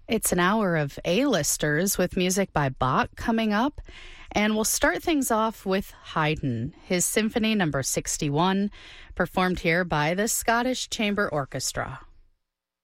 It's an hour of A-listers with music by Bach coming up. And we'll start things off with Haydn, his Symphony No. 61, performed here by the Scottish Chamber Orchestra.